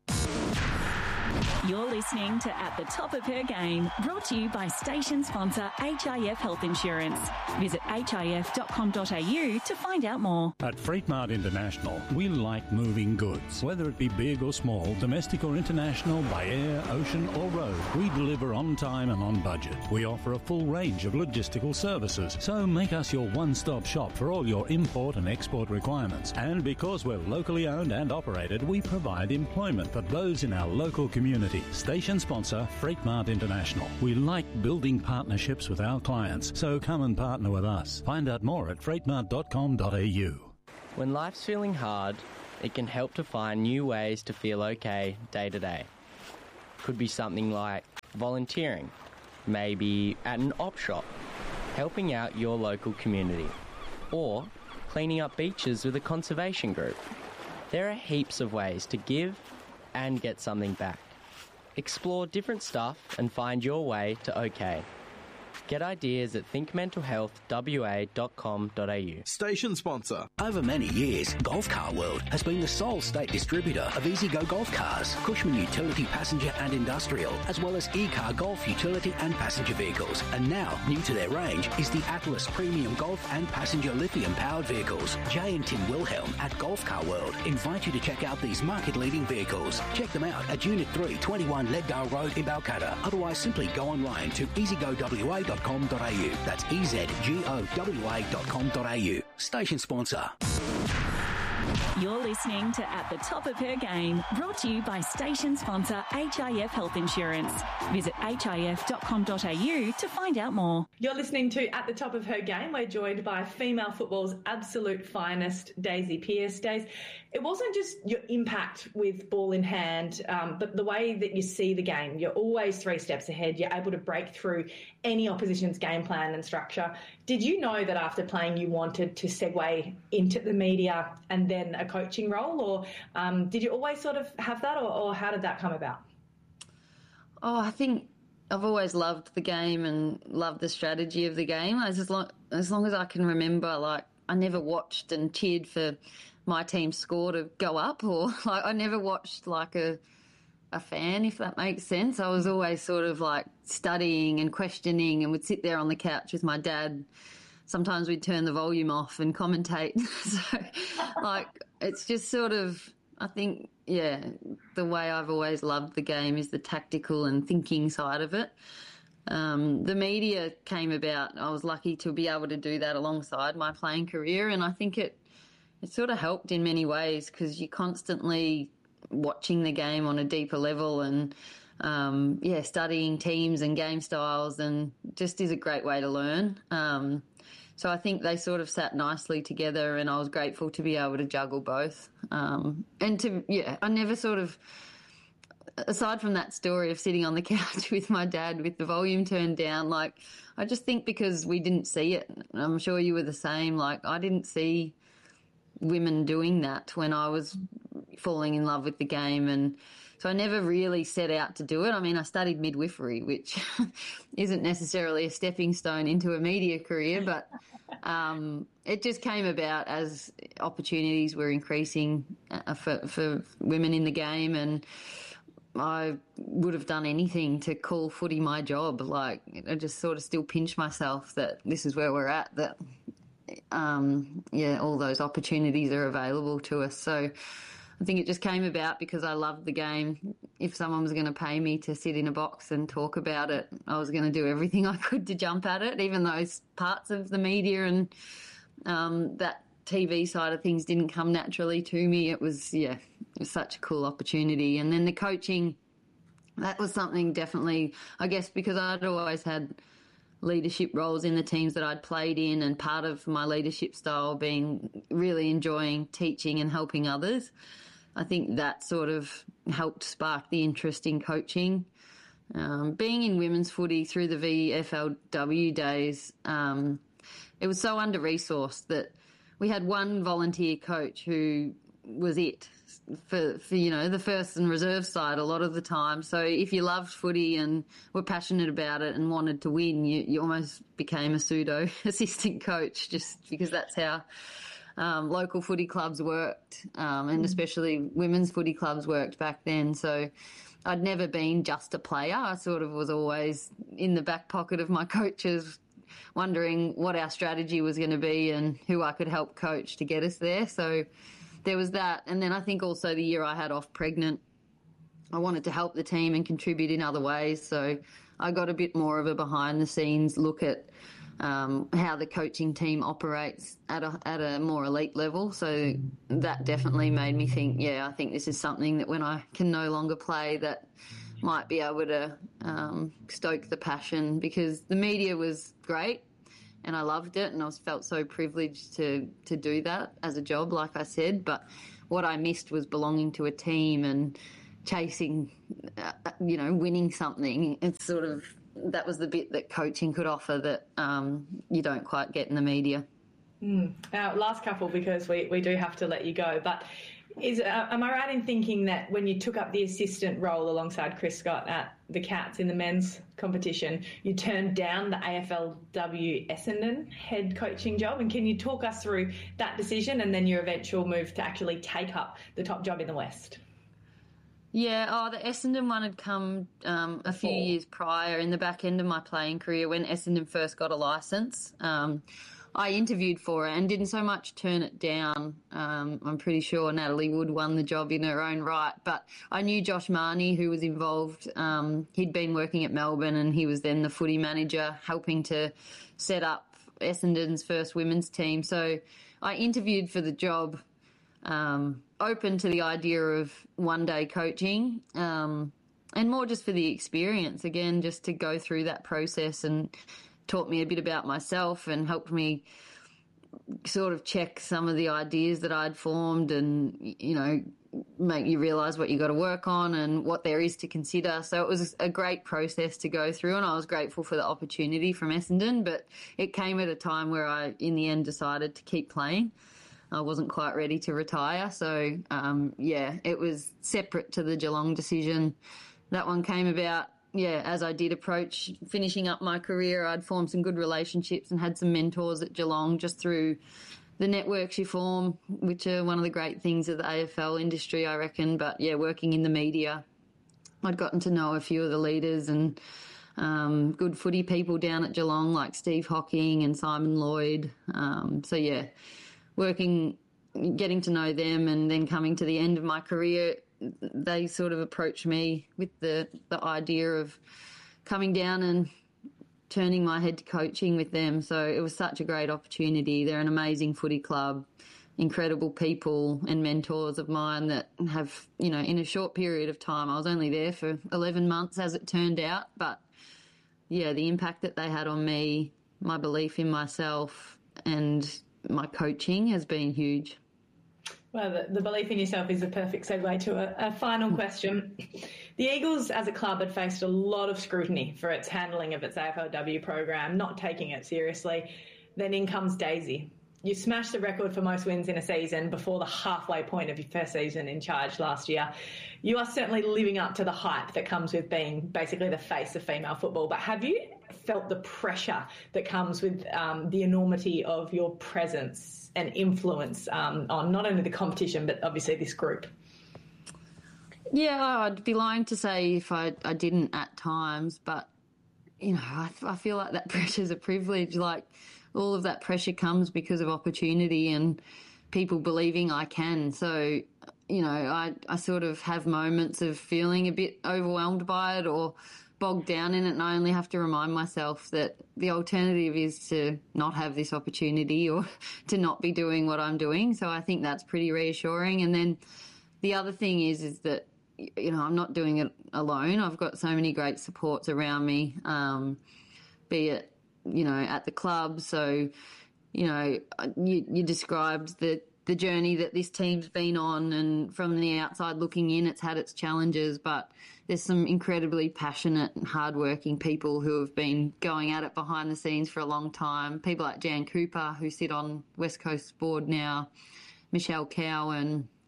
[SPEAKER 3] You're listening to At the Top of Her Game, brought to you by station sponsor H I F Health Insurance. Visit H I F dot com dot A U to find out more.
[SPEAKER 13] At Freightmart International, we like moving goods. Whether it be big or small, domestic or international, by air, ocean or road, we deliver on time and on budget. We offer a full range of logistical services, so make us your one-stop shop for all your import and export requirements. And because we're locally owned and operated, we provide employment for those in our local community. Station sponsor Freightmart International. We like building partnerships with our clients, so come and partner with us. Find out more at freightmart dot com dot A U.
[SPEAKER 14] When life's feeling hard, it can help to find new ways to feel okay day to day. Could be something like volunteering, maybe at an op shop, helping out your local community, or cleaning up beaches with a conservation group. There are heaps of ways to give and get something back. Explore different stuff and find your way to OK. Get ideas at think mental health w a dot com dot a u.
[SPEAKER 5] Station sponsor.
[SPEAKER 15] Over many years, Golf Car World has been the sole state distributor of EasyGo golf cars, Cushman utility passenger and industrial, as well as E-Car Golf utility and passenger vehicles. And now, new to their range is the Atlas Premium Golf and Passenger Lithium powered vehicles. Jay and Tim Wilhelm at Golf Car World invite you to check out these market-leading vehicles. Check them out at Unit three, twenty-one Leddale Road in Balcatta. Otherwise, simply go online to easy go w a dot com dot a u. That's E Z G O W A dot com dot a u. Station sponsor.
[SPEAKER 3] You're listening to At the Top of Her Game, brought to you by station sponsor H I F Health Insurance. Visit H I F dot com dot A U to find out more.
[SPEAKER 11] You're listening to At the Top of Her Game. We're joined by female football's absolute finest, Daisy Pearce. Daisy, it wasn't just your impact with ball in hand, um, but the way that you see the game. You're always three steps ahead. You're able to break through any opposition's game plan and structure. Did you know that after playing you wanted to segue into the media and then a coaching role, or um, did you always sort of have that, or, or how did that come about?
[SPEAKER 12] Oh, I think I've always loved the game and loved the strategy of the game. As long, as long as I can remember, like, I never watched and cheered for my team's score to go up, or like I never watched like a a fan, if that makes sense. I was always sort of like studying and questioning, and would sit there on the couch with my dad. Sometimes we'd turn the volume off and commentate. So, like, it's just sort of, I think, yeah, the way I've always loved the game is the tactical and thinking side of it. Um, the media came about. I was lucky to be able to do that alongside my playing career, and I think it it sort of helped in many ways because you're constantly watching the game on a deeper level and, um, yeah, studying teams and game styles, and just is a great way to learn. Um, so I think they sort of sat nicely together, and I was grateful to be able to juggle both. Um, and to, yeah, I never sort of, aside from that story of sitting on the couch with my dad with the volume turned down, like, I just think because we didn't see it, I'm sure you were the same, like, I didn't see women doing that when I was falling in love with the game, and so I never really set out to do it. I mean, I studied midwifery, which isn't necessarily a stepping stone into a media career, but um, it just came about as opportunities were increasing uh, for, for women in the game, and I would have done anything to call footy my job. Like, I just sort of still pinch myself that this is where we're at, that um, yeah, all those opportunities are available to us. So I think it just came about because I loved the game. If someone was going to pay me to sit in a box and talk about it, I was going to do everything I could to jump at it, even those parts of the media and um, that T V side of things didn't come naturally to me. It was, yeah, it was such a cool opportunity. And then the coaching, that was something definitely, I guess, because I'd always had leadership roles in the teams that I'd played in, and part of my leadership style being really enjoying teaching and helping others. I think that sort of helped spark the interest in coaching. Um, being in women's footy through the V F L W days, um, it was so under-resourced that we had one volunteer coach who was it. for, for, you know, the first and reserve side a lot of the time. So if you loved footy and were passionate about it and wanted to win, you, you almost became a pseudo assistant coach just because that's how um, local footy clubs worked, um, and especially women's footy clubs worked back then. So I'd never been just a player. I sort of was always in the back pocket of my coaches, wondering what our strategy was going to be and who I could help coach to get us there. So there was that. And then I think also the year I had off pregnant, I wanted to help the team and contribute in other ways. So I got a bit more of a behind-the-scenes look at um, how the coaching team operates at a, at a more elite level. So that definitely made me think, yeah, I think this is something that when I can no longer play, that might be able to um, stoke the passion, because the media was great and I loved it and I was felt so privileged to, to do that as a job, like I said. But what I missed was belonging to a team and chasing, uh, you know, winning something. It's sort of, that was the bit that coaching could offer that um, you don't quite get in the media.
[SPEAKER 11] Mm. Now, last couple, because we, we do have to let you go, but is uh, am I right in thinking that when you took up the assistant role alongside Chris Scott at the Cats in the men's competition, you turned down the A F L W Essendon head coaching job? And can you talk us through that decision and then your eventual move to actually take up the top job in the West?
[SPEAKER 12] Yeah, oh, the Essendon one had come um, a few years prior, in the back end of my playing career, when Essendon first got a licence. Um, I interviewed for it and didn't so much turn it down. Um, I'm pretty sure Natalie Wood won the job in her own right, but I knew Josh Marnie, who was involved. Um, he'd been working at Melbourne and he was then the footy manager, helping to set up Essendon's first women's team. So I interviewed for the job, um, open to the idea of one-day coaching, um, and more just for the experience, again, just to go through that process, and taught me a bit about myself and helped me sort of check some of the ideas that I'd formed and, you know, make you realise what you got to work on and what there is to consider. So it was a great process to go through, and I was grateful for the opportunity from Essendon, but it came at a time where I, in the end, decided to keep playing. I wasn't quite ready to retire. So, um, yeah, it was separate to the Geelong decision. That one came about, yeah, as I did approach finishing up my career. I'd formed some good relationships and had some mentors at Geelong just through the networks you form, which are one of the great things of the A F L industry, I reckon. But, yeah, working in the media, I'd gotten to know a few of the leaders and um, good footy people down at Geelong, like Steve Hocking and Simon Lloyd. Um, so, yeah, working, getting to know them, and then coming to the end of my career, they sort of approached me with the, the idea of coming down and turning my head to coaching with them. So it was such a great opportunity. They're an amazing footy club, incredible people and mentors of mine that have, you know, in a short period of time, I was only there for eleven months as it turned out, but yeah, the impact that they had on me, my belief in myself and my coaching has been huge.
[SPEAKER 11] Well, the, the belief in yourself is a perfect segue to a, a final question. The Eagles as a club had faced a lot of scrutiny for its handling of its A F L W program, not taking it seriously. Then in comes Daisy. You smashed the record for most wins in a season before the halfway point of your first season in charge last year. You are certainly living up to the hype that comes with being basically the face of female football, but have you felt the pressure that comes with um, the enormity of your presence and influence um, on not only the competition but obviously this group?
[SPEAKER 12] Yeah, I'd be lying to say if I, I didn't at times, but, you know, I, I feel like that pressure's a privilege. Like, all of that pressure comes because of opportunity and people believing I can. So, you know, I, I sort of have moments of feeling a bit overwhelmed by it or bogged down in it, and I only have to remind myself that the alternative is to not have this opportunity or to not be doing what I'm doing. So I think that's pretty reassuring. And then the other thing is, is that, you know, I'm not doing it alone. I've got so many great supports around me, um, be it, you know, at the club. So, you know, you, you described the the journey that this team's been on, and from the outside looking in, it's had its challenges, but there's some incredibly passionate and hardworking people who have been going at it behind the scenes for a long time. People like Jan Cooper, who sit on West Coast's board now, Michelle Cowan,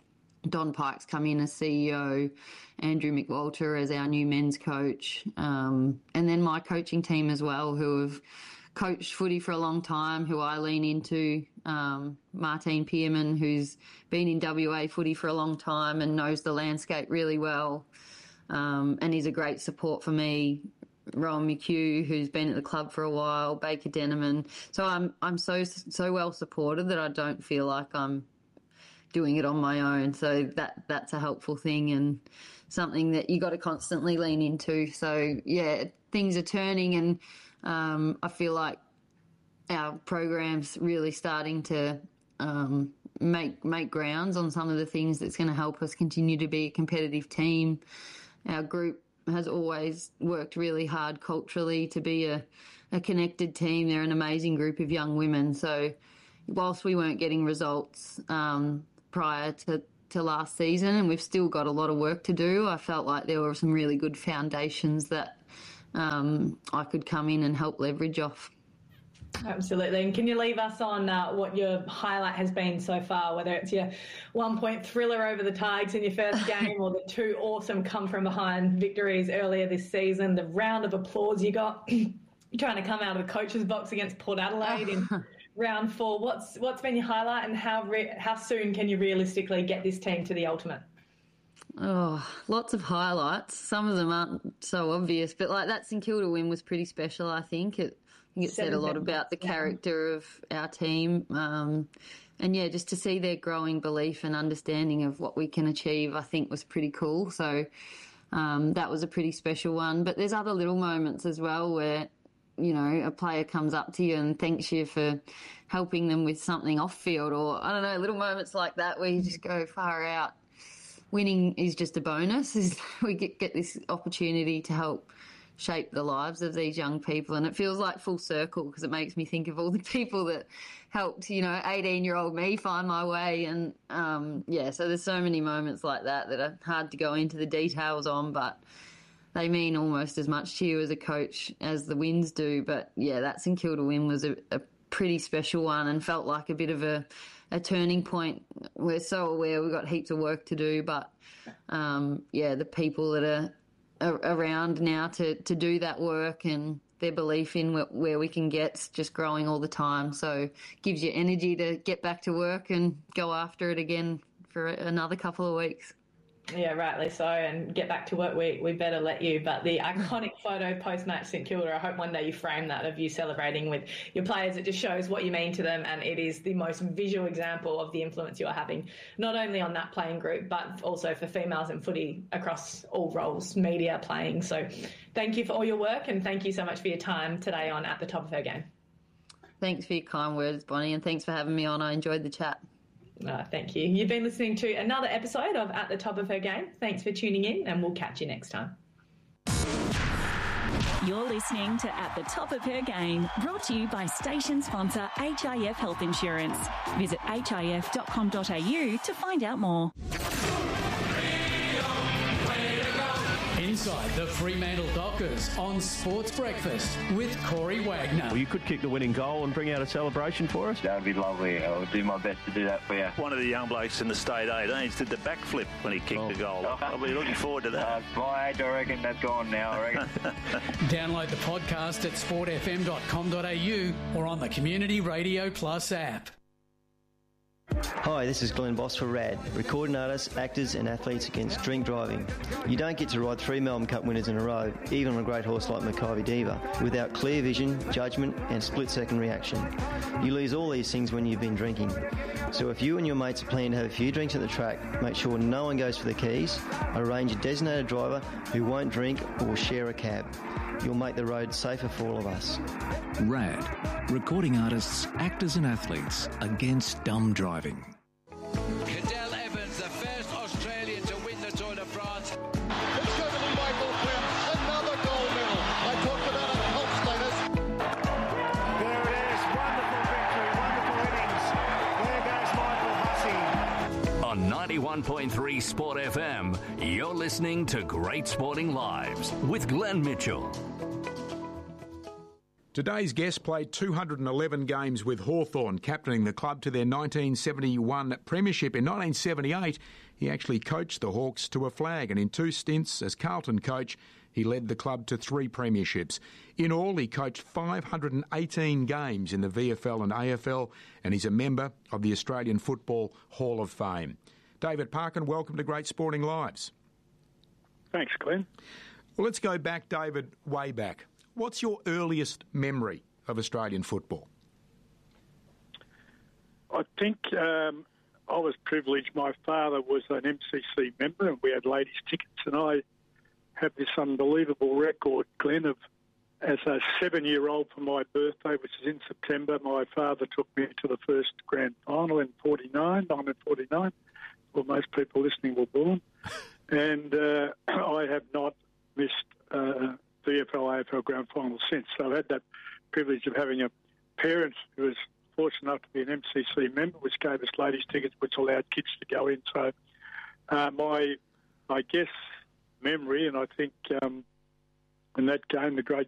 [SPEAKER 12] Don Pike's come in as C E O, Andrew McWalter as our new men's coach, um, and then my coaching team as well, who have coached footy for a long time, who I lean into. Um, Martine Pearman, who's been in W A footy for a long time and knows the landscape really well, um, and is a great support for me. Rowan McHugh, who's been at the club for a while, Baker Denneman. So I'm I'm so so well supported that I don't feel like I'm doing it on my own. So that that's a helpful thing and something that you got to constantly lean into. So yeah, things are turning, and um, I feel like our program's really starting to um, make make grounds on some of the things that's going to help us continue to be a competitive team. Our group has always worked really hard culturally to be a, a connected team. They're an amazing group of young women. So whilst we weren't getting results um, prior to, to last season, and we've still got a lot of work to do, I felt like there were some really good foundations that um, I could come in and help leverage off.
[SPEAKER 11] Absolutely. And can you leave us on uh, what your highlight has been so far, whether it's your one-point thriller over the Tigers in your first game or the two awesome come-from-behind victories earlier this season, the round of applause you got trying to come out of the coach's box against Port Adelaide in round four. What's What's been your highlight, and how re- how soon can you realistically get this team to the ultimate?
[SPEAKER 12] Oh, lots of highlights. Some of them aren't so obvious, but like that St Kilda win was pretty special, I think. It I think it said a lot about the character of our team. Um, and, yeah, just to see their growing belief and understanding of what we can achieve, I think was pretty cool. So um, that was a pretty special one. But there's other little moments as well where, you know, a player comes up to you and thanks you for helping them with something off field, or, I don't know, little moments like that where you just go far out. Winning is just a bonus. Is we get, get this opportunity to help shape the lives of these young people, and it feels like full circle because it makes me think of all the people that helped, you know, eighteen-year-old me find my way, and um, yeah, so there's so many moments like that that are hard to go into the details on, but they mean almost as much to you as a coach as the wins do. But yeah, that St Kilda win was a, a pretty special one and felt like a bit of a, a turning point. We're so aware we've got heaps of work to do, but um, yeah, the people that are around now to, to do that work and their belief in wh- where we can get just growing all the time. So gives you energy to get back to work and go after it again for another couple of weeks.
[SPEAKER 11] Yeah, rightly so. And get back to work, we, we better let you. But the iconic photo post-match St Kilda, I hope one day you frame that of you celebrating with your players. It just shows what you mean to them, and it is the most visual example of the influence you're having, not only on that playing group, but also for females in footy across all roles, media, playing. So thank you for all your work, and thank you so much for your time today on At the Top of Her Game.
[SPEAKER 12] Thanks for your kind words, Bonnie, and thanks for having me on. I enjoyed the chat.
[SPEAKER 11] Uh, thank you. You've been listening to another episode of At the Top of Her Game. Thanks for tuning in, and we'll catch you next time.
[SPEAKER 3] You're listening to At the Top of Her Game, brought to you by station sponsor H I F Health Insurance. Visit h i f dot com dot a u to find out more.
[SPEAKER 16] Inside the Fremantle Dockers on Sports Breakfast with Corey Wagner.
[SPEAKER 9] Well, you could kick the winning goal and bring out a celebration for us.
[SPEAKER 17] That would be lovely. I'll do my best to do that for you.
[SPEAKER 18] One of the young blokes in the state eighteens did the backflip when he kicked oh. the goal. Oh. I'll be looking forward to that.
[SPEAKER 17] Uh, my age, I reckon that's gone now, I reckon.
[SPEAKER 16] Download the podcast at sport f m dot com dot a u or on the Community Radio Plus app.
[SPEAKER 19] Hi, this is Glenn Boss for RAD, recording artists, actors and athletes against drink driving. You don't get to ride three Melbourne Cup winners in a row, even on a great horse like Makybe Diva, without clear vision, judgment and split-second reaction. You lose all these things when you've been drinking. So if you and your mates are planning to have a few drinks at the track, make sure no one goes for the keys, arrange a designated driver who won't drink or share a cab. You'll make the road safer for all of us.
[SPEAKER 20] RAD, recording artists, actors and athletes against dumb driving.
[SPEAKER 21] Cadel Evans, the first Australian to win the Tour de France. It's going to be Michael Quinn, another gold medal. I talked about it at Pulp status.
[SPEAKER 22] There it is, wonderful victory, wonderful innings. There goes Michael Hussey.
[SPEAKER 23] On ninety-one point three Sport F M, you're listening to Great Sporting Lives with Glenn Mitchell.
[SPEAKER 4] Today's guest played two hundred eleven games with Hawthorn, captaining the club to their nineteen seventy-one premiership. In nineteen seventy-eight, he actually coached the Hawks to a flag, and in two stints as Carlton coach, he led the club to three premierships. In all, he coached five hundred eighteen games in the V F L and A F L, and he's a member of the Australian Football Hall of Fame. David Parkin, welcome to Great Sporting Lives.
[SPEAKER 6] Thanks, Glenn.
[SPEAKER 4] Well, let's go back, David, way back. What's your earliest memory of Australian football?
[SPEAKER 6] I think um, I was privileged. My father was an M C C member and we had ladies' tickets, and I have this unbelievable record, Glenn, of as a seven-year-old for my birthday, which is in September, my father took me to the first grand final in forty-nine, nineteen forty-nine. Well, most people listening were born. And uh, I have not missed uh, V F L, A F L grand final since. So I've had that privilege of having a parent who was fortunate enough to be an M C C member, which gave us ladies' tickets, which allowed kids to go in. So uh, my, I guess, memory, and I think um, in that game, the great